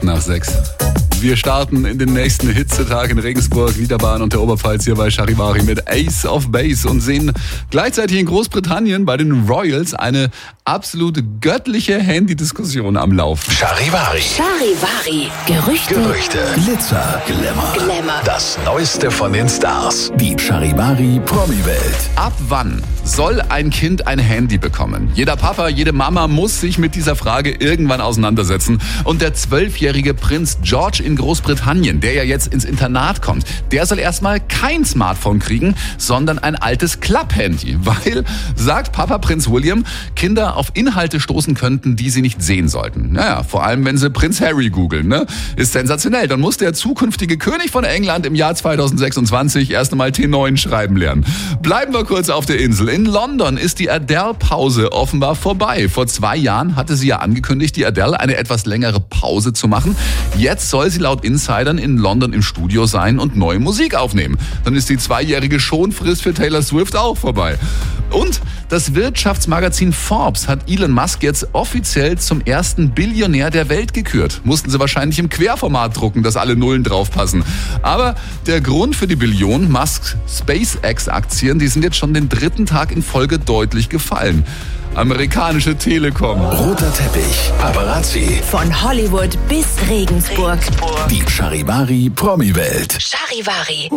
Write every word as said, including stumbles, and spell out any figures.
nach sechs. Wir starten in den nächsten Hitzetag in Regensburg, Niederbayern und der Oberpfalz hier bei Charivari mit Ace of Base und sehen gleichzeitig in Großbritannien bei den Royals eine absolute göttliche Handydiskussion am Laufen. Charivari. Charivari. Gerüchte. Gerüchte. Glitzer, Glamour. Glamour. Das Neueste von den Stars. Die Charivari Promi-Welt. Ab wann soll ein Kind ein Handy bekommen? Jeder Papa, jede Mama muss sich mit dieser Frage irgendwann auseinandersetzen. Und der zwölfjährige Prinz George in Großbritannien, der ja jetzt ins Internat kommt, der soll erstmal kein Smartphone kriegen, sondern ein altes Klapphandy. Weil, sagt Papa Prinz William, Kinder auf Inhalte stoßen könnten, die sie nicht sehen sollten. Naja, vor allem, wenn sie Prinz Harry googeln, ne? Ist sensationell. Dann muss der zukünftige König von England im Jahr zweitausendsechsundzwanzig erst einmal T neun schreiben lernen. Bleiben wir kurz auf der Insel. In London ist die Adele-Pause offenbar vorbei. Vor zwei Jahren hatte sie ja angekündigt, die Adele eine etwas längere Pause zu machen. Jetzt soll sie laut Insidern in London im Studio sein und neue Musik aufnehmen. Dann ist die zweijährige Schonfrist für Taylor Swift auch vorbei. Und das Wirtschaftsmagazin Forbes hat Elon Musk jetzt offiziell zum ersten Billionär der Welt gekürt. Mussten sie wahrscheinlich im Querformat drucken, dass alle Nullen draufpassen. Aber der Grund für die Billion, Musks SpaceX-Aktien, die sind jetzt schon den dritten Tag in Folge deutlich gefallen. Amerikanische Telekom. Roter Teppich. Paparazzi. Von Hollywood bis Regensburg. Die Charivari Promi-Welt. Charivari.